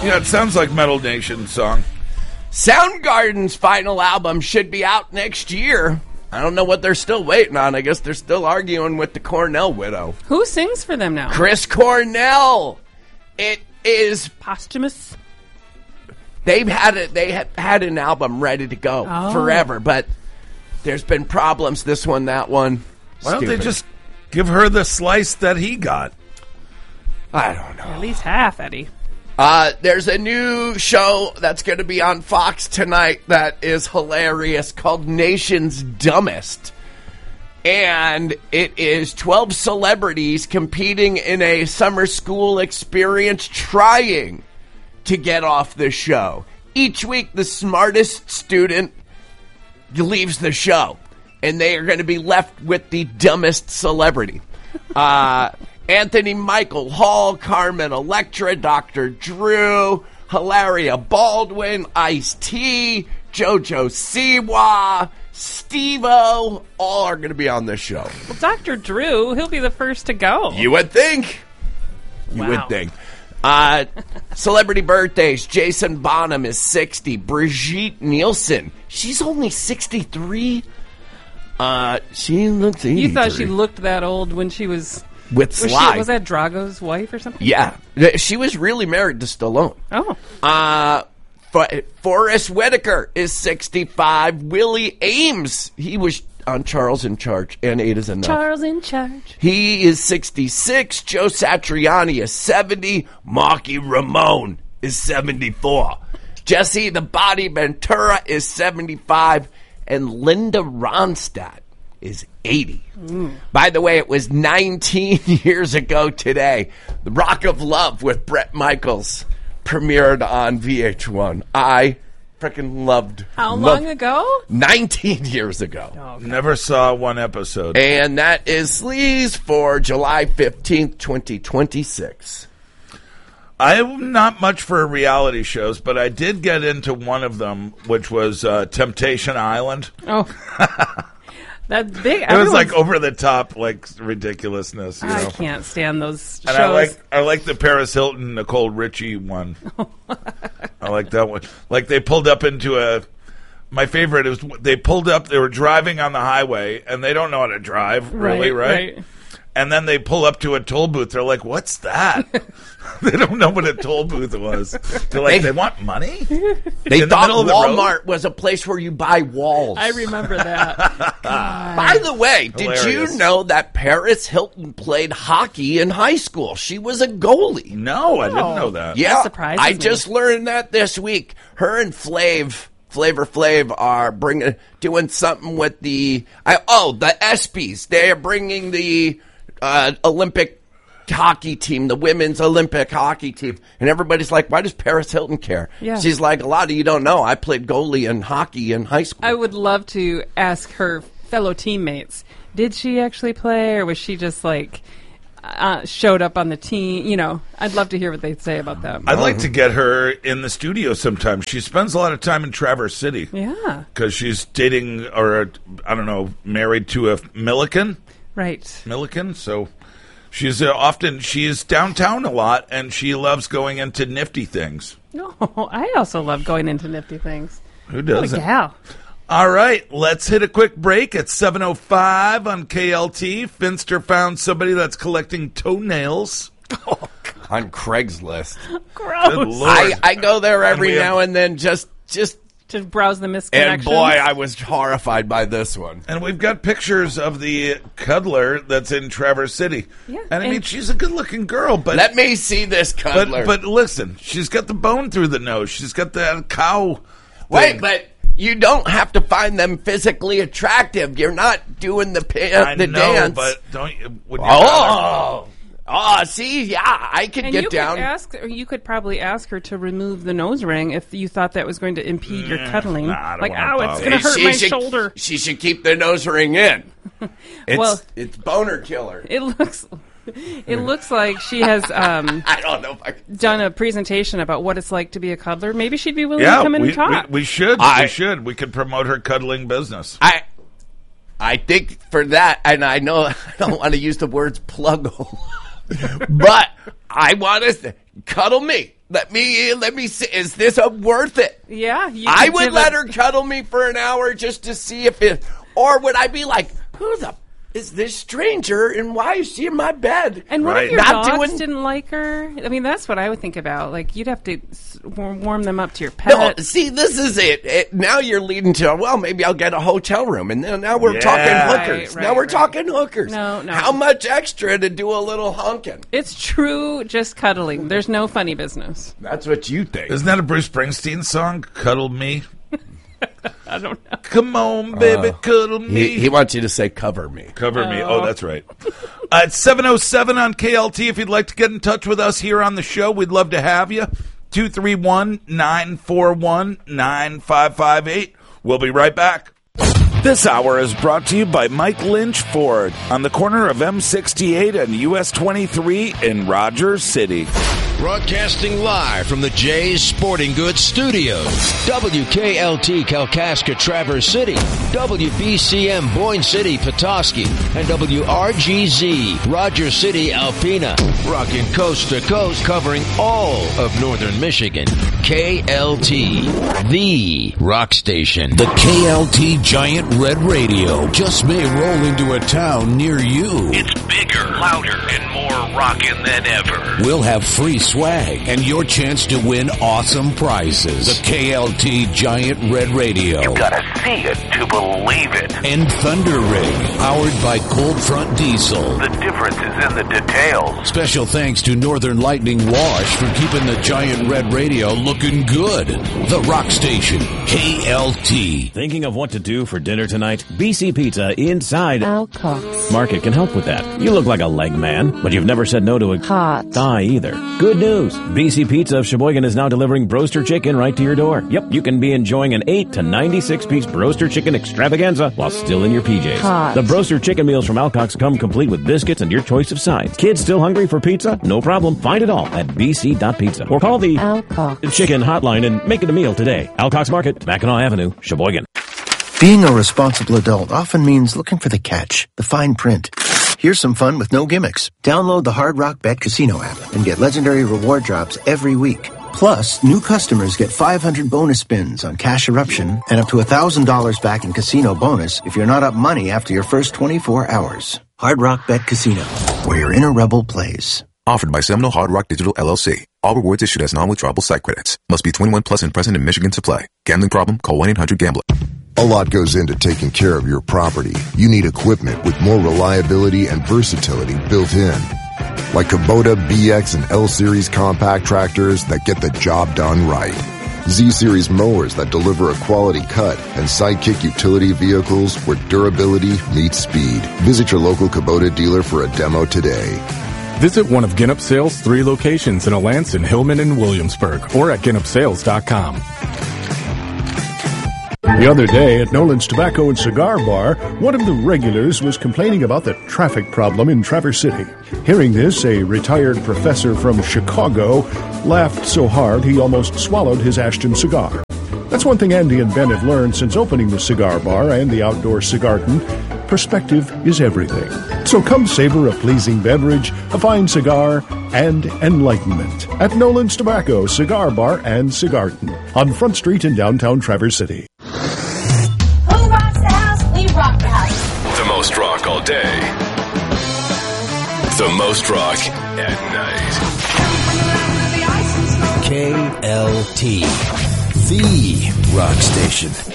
Yeah, it sounds like Metal Nation song. Soundgarden's final album should be out next year. I don't know what they're still waiting on. I guess they're still arguing with the Cornell widow. Who sings for them now? Chris Cornell. It is posthumous. They have had an album ready to go forever, but there's been problems. This one, that one. Why don't they just give her the slice that he got? I don't know. At least half, Eddie. There's a new show that's going to be on Fox tonight that is hilarious called Nation's Dumbest. And it is 12 celebrities competing in a summer school experience trying to get off the show. Each week, the smartest student leaves the show, and they are going to be left with the dumbest celebrity. Anthony Michael Hall, Carmen Electra, Dr. Drew, Hilaria Baldwin, Ice-T, JoJo Siwa, Steve-O, all are going to be on this show. Well, Dr. Drew, he'll be the first to go. You would think. You would think. Celebrity birthdays. Jason Bonham is 60. Brigitte Nielsen, she's only 63. She looks 83. You thought she looked that old when she was... With Sly. Was that Drago's wife or something? Yeah. She was really married to Stallone. Oh. Forrest Whitaker is 65. Willie Ames, he was on Charles in Charge and 8 is Enough. Charles in Charge. He is 66. Joe Satriani is 70. Marky Ramone is 74. Jesse the Body Ventura is 75. And Linda Ronstadt is 80. By the way, it was 19 years ago today. The Rock of Love with Bret Michaels premiered on VH1. I freaking loved. How long ago? 19 years ago. Oh, okay. Never saw one episode. And that is Sleaze for July 15th, 2026. I'm not much for reality shows, but I did get into one of them, which was Temptation Island. Oh. That's big. It was like over the top, like ridiculousness. You know? I can't stand those shows. And I like the Paris Hilton, Nicole Richie one. I like that one. Like they pulled up into my favorite is they pulled up. They were driving on the highway, and they don't know how to drive, really, right? And then they pull up to a toll booth. They're like, "What's that?" They don't know what a toll booth was. They're like, they want money? They thought Walmart was a place where you buy walls. I remember that. By the way, did you know that Paris Hilton played hockey in high school? She was a goalie. No, I didn't know that. Yeah, that surprises I me. just learned that this week. Her and Flavor Flav are doing something with the ESPYs. They are bringing the Olympic hockey team, the women's Olympic hockey team, and everybody's like, why does Paris Hilton care? Yeah. She's like, a lot of you don't know, I played goalie in hockey in high school. I would love to ask her fellow teammates, did she actually play, or was she just like showed up on the team? You know, I'd love to hear what they'd say about that. I'd like to get her in the studio sometime. She spends a lot of time in Traverse City. Yeah. Because she's dating, or I don't know, married to a Milliken. Right. Milliken, so... She's she's downtown a lot, and she loves going into nifty things. No, I also love going into nifty things. Who doesn't? Oh, yeah. All right, let's hit a quick break at 7:05 on KLT. Finster found somebody that's collecting toenails. On Craigslist. Gross. Good Lord. I go there every now and then just to browse the misconnections. and boy, I was horrified by this one. And we've got pictures of the cuddler that's in Traverse City. Yeah, and I mean, she's a good-looking girl, but... Let me see this cuddler. But listen, she's got the bone through the nose. She's got that cow Wait, thing. but you don't have to find them physically attractive. You're not doing the I know, dance. but don't you... When you're see, yeah, I could get down. You could probably ask her to remove the nose ring if you thought that was going to impede your cuddling. I don't like, wanna ow, it's bother. going to hurt my shoulder. She should keep the nose ring in. It's boner killer. It looks like she has I don't know if I can done a presentation about what it's like to be a cuddler. Maybe she'd be willing to come in and talk. We should. We could promote her cuddling business. I think for that, and I know I don't want to use the words pluggle, but I want to cuddle me. Let me see. Is this worth it? Yeah. I would let her cuddle me for an hour just to see if it, or would I be like, who the is this stranger and why is she in my bed? And what if your dogs didn't like her? I mean, that's what I would think about. Like, you'd have to warm them up to your pet. No, see, this is it. Now you're leading to, well, maybe I'll get a hotel room. And then now we're talking hookers. Now we're talking hookers. No. How much extra to do a little hunking? It's true, just cuddling. There's no funny business. That's what you think. Isn't that a Bruce Springsteen song, Cuddle Me? I don't know. Come on, baby, cuddle me. He wants you to say cover me. Cover me. Oh, that's right. It's 7:07 on KLT. If you'd like to get in touch with us here on the show, we'd love to have you. 231-941-9558. We'll be right back. This hour is brought to you by Mike Lynch Ford on the corner of M68 and US 23 in Rogers City. Broadcasting live from the Jay's Sporting Goods Studios. WKLT Kalkaska Traverse City, WBCM Boyne City Petoskey, and WRGZ Rogers City Alpena. Rocking coast to coast, covering all of northern Michigan. KLT, the rock station. The KLT Giant Red Radio just may roll into a town near you. It's bigger, louder, and more rockin' than ever. We'll have free swag and your chance to win awesome prizes. The KLT Giant Red Radio. You gotta see it to believe it. And Thunder Rig, powered by Cold Front Diesel. The difference is in the details. Special thanks to Northern Lightning Wash for keeping the Giant Red Radio looking good. The rock station, KLT. Thinking of what to do for dinner tonight? BC Pizza inside Alcox Market can help with that. You look like a leg man, but you've never said no to a hot thigh either. Good news. BC Pizza of Sheboygan is now delivering Broaster Chicken right to your door. Yep, you can be enjoying an 8 to 96-piece Broaster Chicken extravaganza while still in your PJs. Hot. The Broaster Chicken meals from Alcox come complete with biscuits and your choice of sides. Kids still hungry for pizza? No problem. Find it all at bc.pizza or call the Alcox Chicken hotline and make it a meal today. Alcox Market, Mackinac Avenue, Sheboygan. Being a responsible adult often means looking for the catch, the fine print. Here's some fun with no gimmicks. Download the Hard Rock Bet Casino app and get legendary reward drops every week. Plus, new customers get 500 bonus spins on Cash Eruption and up to $1,000 back in casino bonus if you're not up money after your first 24 hours. Hard Rock Bet Casino, where your inner rebel plays. Offered by Seminole Hard Rock Digital LLC. All rewards issued as non-withdrawable site credits. Must be 21 plus and present in Michigan to play. Gambling problem? Call 1-800-GAMBLER. A lot goes into taking care of your property. You need equipment with more reliability and versatility built in. Like Kubota BX and L-Series compact tractors that get the job done right. Z-Series mowers that deliver a quality cut, and Sidekick utility vehicles where durability meets speed. Visit your local Kubota dealer for a demo today. Visit one of Ginnup Sales' 3 locations in Alanson, Hillman, and Williamsburg, or at ginnupsales.com. The other day at Nolan's Tobacco and Cigar Bar, one of the regulars was complaining about the traffic problem in Traverse City. Hearing this, a retired professor from Chicago laughed so hard he almost swallowed his Ashton cigar. That's one thing Andy and Ben have learned since opening the cigar bar and the outdoor cigarton. Perspective is everything. So come savor a pleasing beverage, a fine cigar, and enlightenment at Nolan's Tobacco, Cigar Bar, and Cigarton on Front Street in downtown Traverse City. Who rocks the house? We rock the house. The most rock all day. The most rock at night. KLT, the rock station.